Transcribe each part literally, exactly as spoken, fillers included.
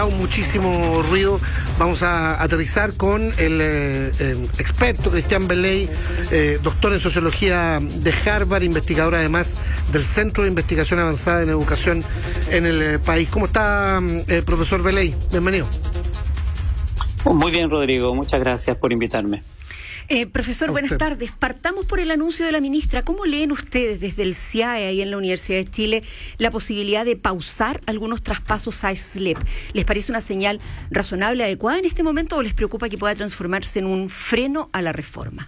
generado muchísimo ruido. Vamos a aterrizar con el eh, eh, experto Cristian Beley, eh, doctor en Sociología de Harvard, investigador además del Centro de Investigación Avanzada en Educación en el eh, país. ¿Cómo está, eh, profesor Beley? Bienvenido. Muy bien, Rodrigo. Muchas gracias por invitarme. Eh, profesor, buenas tardes. Partamos por el anuncio de la ministra. ¿Cómo leen ustedes desde el C I A E ahí en la Universidad de Chile la posibilidad de pausar algunos traspasos a S L E P? ¿Les parece una señal razonable, adecuada en este momento o les preocupa que pueda transformarse en un freno a la reforma?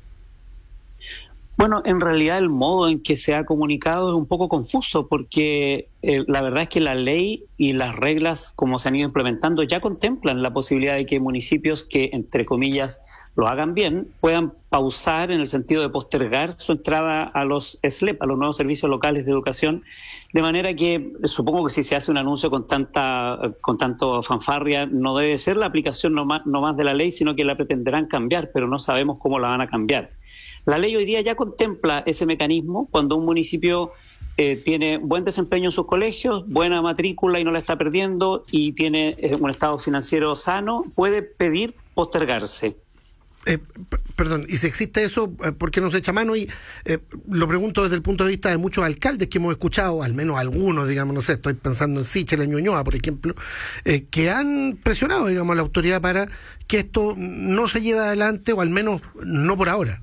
Bueno, en realidad el modo en que se ha comunicado es un poco confuso porque eh, la verdad es que la ley y las reglas como se han ido implementando ya contemplan la posibilidad de que municipios que, entre comillas, lo hagan bien, puedan pausar en el sentido de postergar su entrada a los S L E P, a los nuevos servicios locales de educación, de manera que supongo que si se hace un anuncio con tanta con tanto fanfarria, no debe ser la aplicación no más, no más de la ley, sino que la pretenderán cambiar, pero no sabemos cómo la van a cambiar. La ley hoy día ya contempla ese mecanismo cuando un municipio eh, tiene buen desempeño en sus colegios, buena matrícula y no la está perdiendo, y tiene eh, un estado financiero sano, puede pedir postergarse. Eh, perdón, y si existe eso, ¿por qué no se echa mano? Y eh, lo pregunto desde el punto de vista de muchos alcaldes que hemos escuchado, al menos algunos, digamos, no sé, estoy pensando en Sichel, en Ñuñoa, por ejemplo, eh, que han presionado, digamos, a la autoridad para que esto no se lleve adelante, o al menos no por ahora.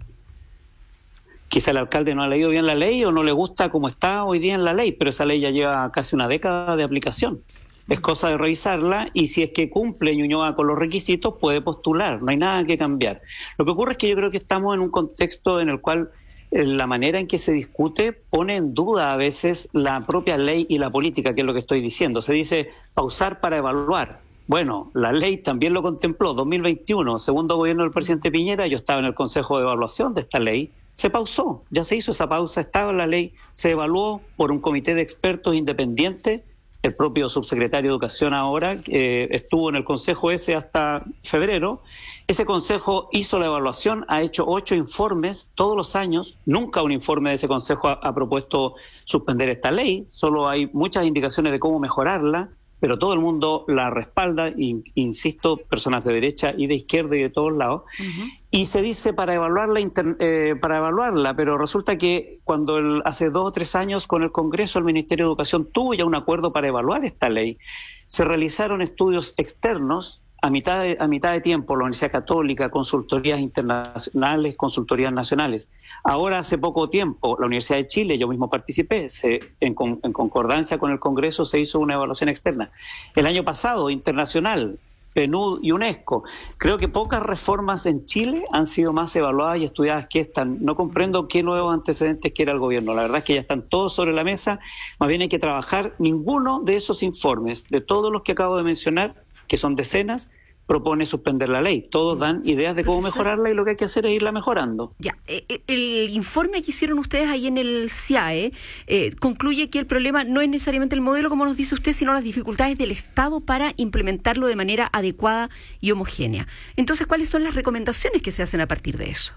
Quizá el alcalde no ha leído bien la ley o no le gusta cómo está hoy día en la ley, pero esa ley ya lleva casi una década de aplicación. Es cosa de revisarla y si es que cumple Ñuñoa con los requisitos puede postular, no hay nada que cambiar. Lo que ocurre es que yo creo que estamos en un contexto en el cual eh, la manera en que se discute pone en duda a veces la propia ley y la política, que es lo que estoy diciendo. Se dice pausar para evaluar. Bueno, la ley también lo contempló, dos mil veintiuno, segundo gobierno del presidente Piñera, yo estaba en el Consejo de Evaluación de esta ley, se pausó, ya se hizo esa pausa, estaba en la ley, se evaluó por un comité de expertos independientes. El propio subsecretario de Educación ahora eh, estuvo en el consejo ese hasta febrero. Ese consejo hizo la evaluación, ha hecho ocho informes todos los años. Nunca un informe de ese consejo ha, ha propuesto suspender esta ley. Solo hay muchas indicaciones de cómo mejorarla, pero todo el mundo la respalda, y, insisto, personas de derecha y de izquierda y de todos lados. Uh-huh. Y se dice para evaluarla, eh, para evaluarla, pero resulta que cuando el, hace dos o tres años con el Congreso el Ministerio de Educación tuvo ya un acuerdo para evaluar esta ley, se realizaron estudios externos a mitad de, a mitad de tiempo, la Universidad Católica, consultorías internacionales, consultorías nacionales. Ahora, hace poco tiempo, la Universidad de Chile, yo mismo participé, se, en, en concordancia con el Congreso se hizo una evaluación externa. El año pasado, internacional, P N U D y UNESCO. Creo que pocas reformas en Chile han sido más evaluadas y estudiadas que esta. No comprendo qué nuevos antecedentes quiere el gobierno. La verdad es que ya están todos sobre la mesa. Más bien hay que trabajar. Ninguno de esos informes, de todos los que acabo de mencionar, que son decenas, propone suspender la ley. Todos dan ideas de cómo mejorarla y lo que hay que hacer es irla mejorando. Ya, eh, el informe que hicieron ustedes ahí en el C I A E eh, concluye que el problema no es necesariamente el modelo, como nos dice usted, sino las dificultades del Estado para implementarlo de manera adecuada y homogénea. Entonces, ¿cuáles son las recomendaciones que se hacen a partir de eso?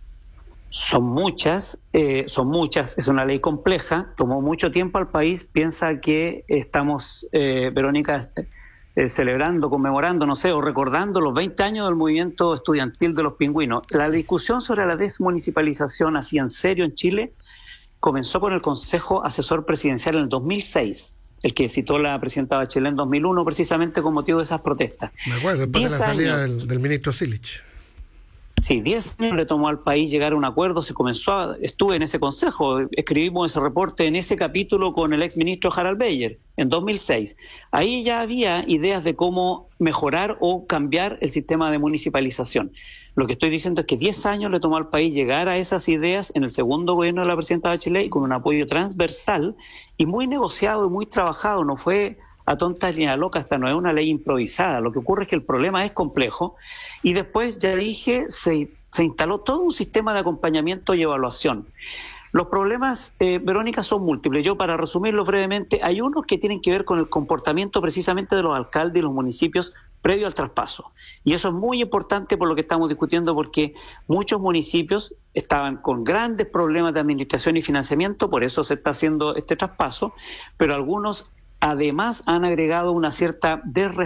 Son muchas, eh, son muchas, es una ley compleja, tomó mucho tiempo al país. Piensa que estamos, eh, Verónica, Eh, celebrando, conmemorando, no sé, o recordando los veinte años del movimiento estudiantil de los pingüinos. La discusión sobre la desmunicipalización, así en serio en Chile, comenzó con el Consejo Asesor Presidencial en el dos mil seis, el que citó la presidenta Bachelet en dos mil uno, precisamente con motivo de esas protestas. Me acuerdo, después de la salida del, del ministro Silich. Sí, diez años le tomó al país llegar a un acuerdo, se comenzó a, estuve en ese consejo, escribimos ese reporte en ese capítulo con el exministro Harald Beyer, en dos mil seis. Ahí ya había ideas de cómo mejorar o cambiar el sistema de municipalización. Lo que estoy diciendo es que diez años le tomó al país llegar a esas ideas en el segundo gobierno de la presidenta Bachelet, y con un apoyo transversal y muy negociado y muy trabajado. No fue a tontas ni a locas, esta no es una ley improvisada. Lo que ocurre es que el problema es complejo y después, ya dije, se, se instaló todo un sistema de acompañamiento y evaluación. Los problemas, eh, Verónica, son múltiples. Yo, para resumirlo brevemente, hay unos que tienen que ver con el comportamiento precisamente de los alcaldes y los municipios previo al traspaso. Y eso es muy importante por lo que estamos discutiendo, porque muchos municipios estaban con grandes problemas de administración y financiamiento, por eso se está haciendo este traspaso, pero algunos además han agregado una cierta desresponsabilidad